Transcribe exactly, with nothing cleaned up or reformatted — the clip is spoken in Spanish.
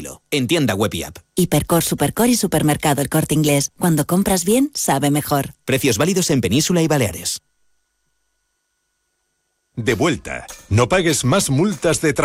Pídelo, en tienda web y app. Hipercor, Supercor y Supermercado El Corte Inglés. Cuando compras bien, sabe mejor. Precios válidos en Península y Baleares. De vuelta. No pagues más multas de tráfico.